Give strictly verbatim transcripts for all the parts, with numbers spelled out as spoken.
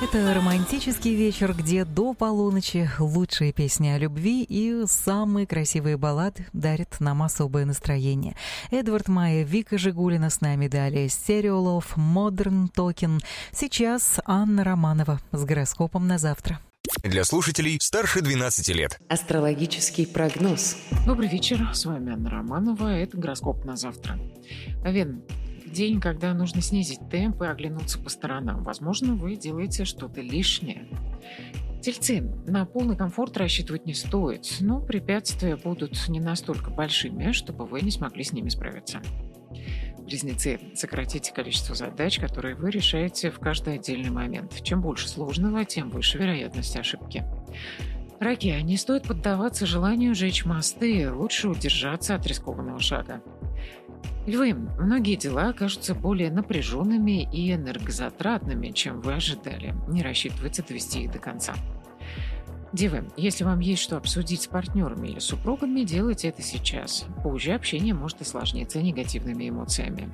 Это романтический вечер, где до полуночи лучшие песни о любви и самые красивые баллады дарят нам особое настроение. Эдвард Майя, Вика Жигулина с нами далее, Stereo Love, Modern Talking. Сейчас Анна Романова с гороскопом на завтра. Для слушателей старше двенадцати лет. Астрологический прогноз. Добрый вечер, с вами Анна Романова, это гороскоп на завтра. Овен. День, когда нужно снизить темп и оглянуться по сторонам. Возможно, вы делаете что-то лишнее. Тельцы. На полный комфорт рассчитывать не стоит, но препятствия будут не настолько большими, чтобы вы не смогли с ними справиться. Близнецы. Сократите количество задач, которые вы решаете в каждый отдельный момент. Чем больше сложного, тем выше вероятность ошибки. Раки. Не стоит поддаваться желанию жечь мосты, лучше удержаться от рискованного шага. Львы. Многие дела окажутся более напряженными и энергозатратными, чем вы ожидали. Не рассчитывайте довести их до конца. Девы. Если вам есть что обсудить с партнерами или супругами, делайте это сейчас. Позже общение может осложниться негативными эмоциями.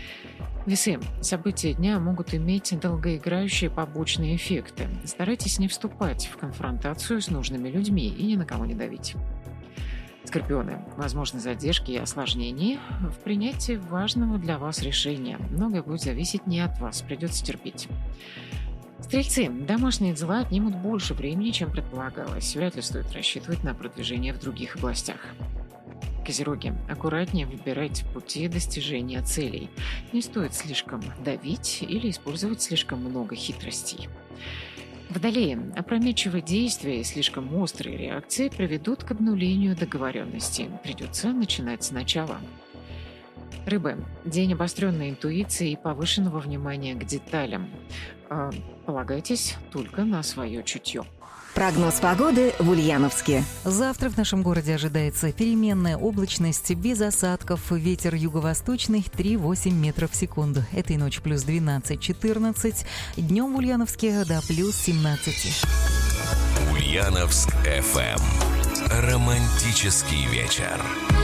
Весы. События дня могут иметь долгоиграющие побочные эффекты. Старайтесь не вступать в конфронтацию с нужными людьми и ни на кого не давить. Скорпионы. Возможны задержки и осложнения в принятии важного для вас решения. Многое будет зависеть не от вас, придется терпеть. Стрельцы. Домашние дела отнимут больше времени, чем предполагалось. Вряд ли стоит рассчитывать на продвижение в других областях. Козероги. Аккуратнее выбирайте пути достижения целей. Не стоит слишком давить или использовать слишком много хитростей. Водолеи. Опрометчивые действия и слишком острые реакции приведут к обнулению договоренности. Придется начинать сначала. Рыбы. День обостренной интуиции и повышенного внимания к деталям. Э, полагайтесь только на свое чутье. Прогноз погоды в Ульяновске. Завтра в нашем городе ожидается переменная облачность без осадков. Ветер юго-восточный три-восемь метров в секунду. Этой ночью плюс двенадцать-четырнадцать. Днем в Ульяновске до плюс семнадцать. Ульяновск эф эм. Романтический вечер.